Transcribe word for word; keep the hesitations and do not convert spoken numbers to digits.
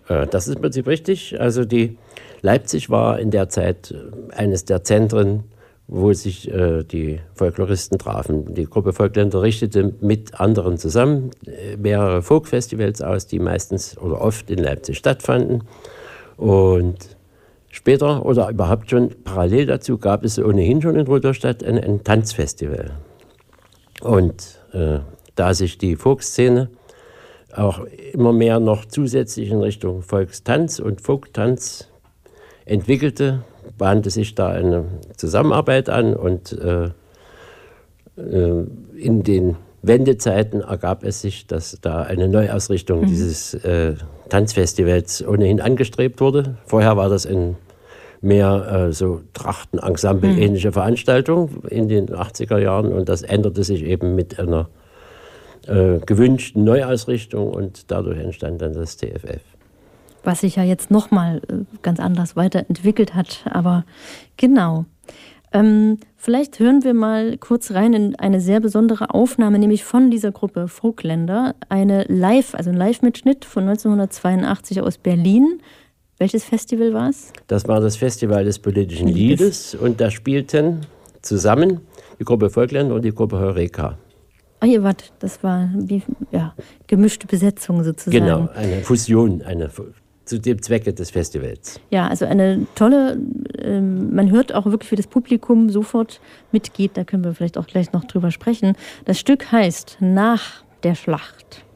Äh, das ist im Prinzip richtig. Also die Leipzig war in der Zeit eines der Zentren, wo sich äh, die Folkloristen trafen. Die Gruppe Volkländer richtete mit anderen zusammen äh, mehrere Folkfestivals aus, die meistens oder oft in Leipzig stattfanden. Und später oder überhaupt schon parallel dazu gab es ohnehin schon in Rudolstadt ein, ein Tanzfestival. Und äh, da sich die Folkszene auch immer mehr noch zusätzlich in Richtung Volkstanz und Folktanz entwickelte, bahnte sich da eine Zusammenarbeit an und äh, äh, in den Wendezeiten ergab es sich, dass da eine Neuausrichtung mhm. dieses äh, Tanzfestivals ohnehin angestrebt wurde. Vorher war das ein mehr äh, so Trachtenensemble-ähnliche mhm. Veranstaltung in den achtziger Jahren und das änderte sich eben mit einer äh, gewünschten Neuausrichtung und dadurch entstand dann das T F F. Was sich ja jetzt nochmal ganz anders weiterentwickelt hat, aber genau. Ähm, vielleicht hören wir mal kurz rein in eine sehr besondere Aufnahme, nämlich von dieser Gruppe Folkländer, eine Live, also ein Live-Mitschnitt von neunzehnhundertzweiundachtzig aus Berlin. Welches Festival war es? Das war das Festival des politischen Liedes und da spielten zusammen die Gruppe Folkländer und die Gruppe Heureka. Ah, ihr wart, das war wie ja, gemischte Besetzung sozusagen. Genau, eine Fusion, eine zu dem Zwecke des Festivals. Ja, also eine tolle, äh, man hört auch wirklich, wie das Publikum sofort mitgeht, da können wir vielleicht auch gleich noch drüber sprechen. Das Stück heißt Nach der Schlacht.